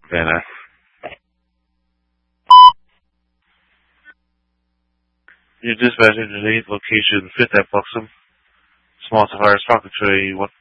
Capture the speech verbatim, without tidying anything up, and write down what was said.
Banner. Your dispatch underneath location fifth at Buxom. Small Tavares Falcon Tray one